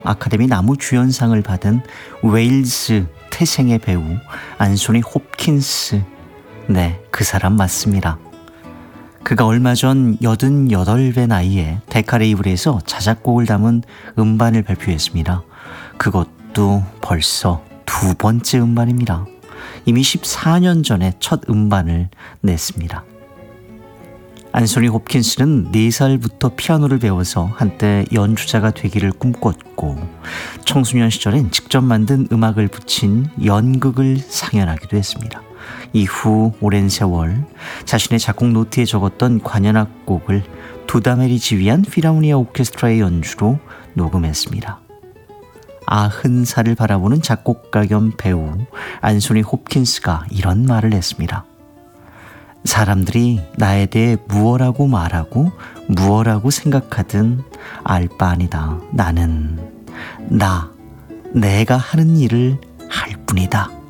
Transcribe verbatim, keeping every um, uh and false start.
아카데미 나무주연상을 받은 웨일즈 태생의 배우 안소니 홉킨스. 네, 그 사람 맞습니다. 그가 얼마 전 여든여덟 배 나이에 데카 레이블에서 자작곡을 담은 음반을 발표했습니다. 그것도 벌써 두 번째 음반입니다. 이미 십사 년 전에 첫 음반을 냈습니다. 안소니 홉킨스는 네 살부터 피아노를 배워서 한때 연주자가 되기를 꿈꿨고 청소년 시절엔 직접 만든 음악을 붙인 연극을 상연하기도 했습니다. 이후 오랜 세월 자신의 작곡 노트에 적었던 관현악곡을 두다멜이 지휘한 필하모니아 오케스트라의 연주로 녹음했습니다. 아흔 살을 바라보는 작곡가 겸 배우 안소니 홉킨스가 이런 말을 했습니다. 사람들이 나에 대해 무엇라고 말하고 무엇라고 생각하든 알 바 아니다. 나는 나, 내가 하는 일을 할 뿐이다.